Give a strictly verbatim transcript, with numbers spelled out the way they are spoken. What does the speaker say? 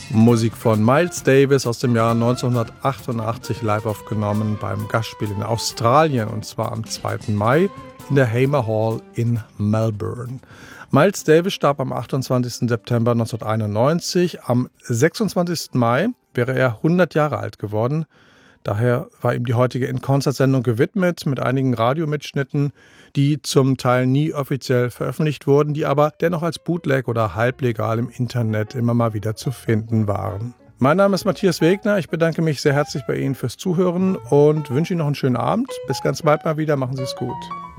Musik von Miles Davis aus dem Jahr neunzehnhundertachtundachtzig, live aufgenommen beim Gastspiel in Australien, und zwar am zweiten Mai in der Hamer Hall in Melbourne. Miles Davis starb am achtundzwanzigsten September neunzehnhunderteinundneunzig. Am sechsundzwanzigsten Mai wäre er hundert Jahre alt geworden. Daher war ihm die heutige In-Concert-Sendung gewidmet mit einigen Radiomitschnitten, die zum Teil nie offiziell veröffentlicht wurden, die aber dennoch als Bootleg oder halblegal im Internet immer mal wieder zu finden waren. Mein Name ist Matthias Wegner. Ich bedanke mich sehr herzlich bei Ihnen fürs Zuhören und wünsche Ihnen noch einen schönen Abend. Bis ganz bald mal wieder. Machen Sie es gut.